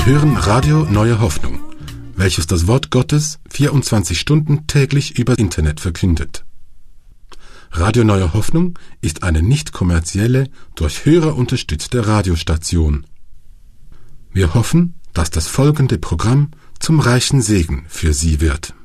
Sie hören Radio Neue Hoffnung, welches das Wort Gottes 24 Stunden täglich über Internet verkündet. Radio Neue Hoffnung ist eine nicht kommerzielle, durch Hörer unterstützte Radiostation. Wir hoffen, dass das folgende Programm zum reichen Segen für Sie wird.